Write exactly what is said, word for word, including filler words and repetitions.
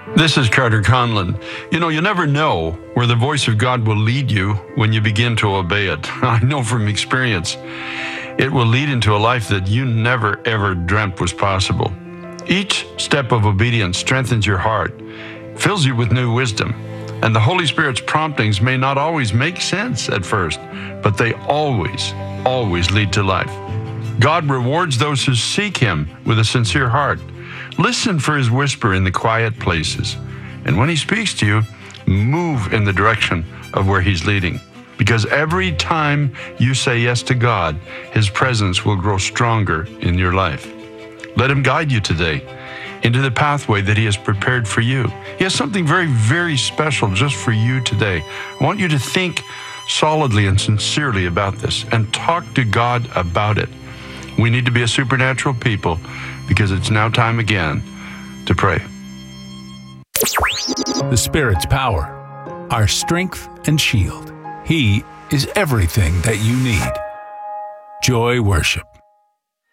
This is Carter Conlon. You know, you never know where the voice of God will lead you when you begin to obey it. I know from experience, it will lead into a life that you never ever dreamt was possible. Each step of obedience strengthens your heart, fills you with new wisdom, and the Holy Spirit's promptings may not always make sense at first, but they always, always lead to life. God rewards those who seek Him with a sincere heart. Listen for His whisper in the quiet places. And when He speaks to you, move in the direction of where He's leading. Because every time you say yes to God, His presence will grow stronger in your life. Let Him guide you today into the pathway that He has prepared for you. He has something very, very special just for you today. I want you to think solidly and sincerely about this and talk to God about it. We need to be a supernatural people because it's now time again to pray. The Spirit's power, our strength and shield. He is everything that you need. Joy Worship.